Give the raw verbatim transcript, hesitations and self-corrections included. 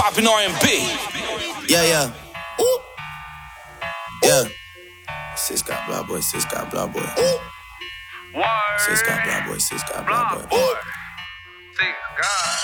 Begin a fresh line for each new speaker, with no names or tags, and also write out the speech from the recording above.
poppin' R and B.
Yeah, yeah. Ooh. Yeah. Sis got blah boy, sis got blah boy. Sis got blah boy, sis got blah boy.
Sis got